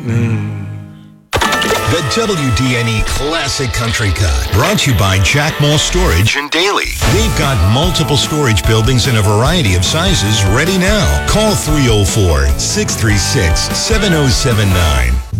The WDNE Classic Country Cut, brought to you by Jackmall Storage and Daily. They've got multiple storage buildings in a variety of sizes ready now. Call 304-636-7079.